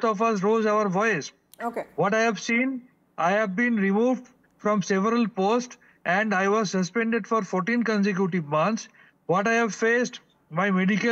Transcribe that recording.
both of us rose our voice. Okay. What I have seen, I have been removed from several posts and I was suspended for 14 consecutive months. What I have faced, my medical